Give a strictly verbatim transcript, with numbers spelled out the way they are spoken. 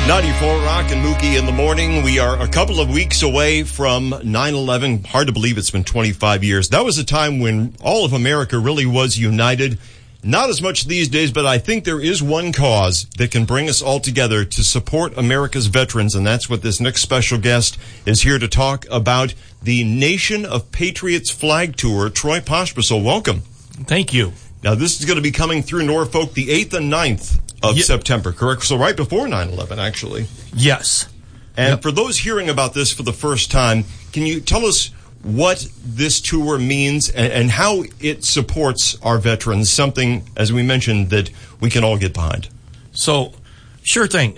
ninety-four Rock and Mookie in the morning. We are a couple of weeks away from nine eleven. Hard to believe it's been twenty-five years. That was a time when all of America really was united. Not as much these days, but I think there is one cause that can bring us all together to support America's veterans, and that's what this next special guest is here to talk about. The Nation of Patriots Flag Tour. Troy Pospisil, welcome. Thank you. Now, this is going to be coming through Norfolk the eighth and ninth of Ye- September, correct? So right before nine eleven, actually. Yes. And yep. For those hearing about this for the first time, can you tell us what this tour means and, and how it supports our veterans, something, as we mentioned, that we can all get behind? So, sure thing.